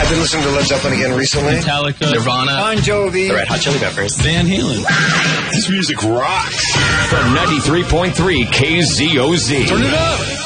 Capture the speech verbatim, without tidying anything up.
been listening to Led Zeppelin again recently. Metallica, Nirvana, Bon Jovi, the Red Hot Chili Peppers, Van Halen. This music rocks. From ninety-three point three K Z O Z. Turn it up.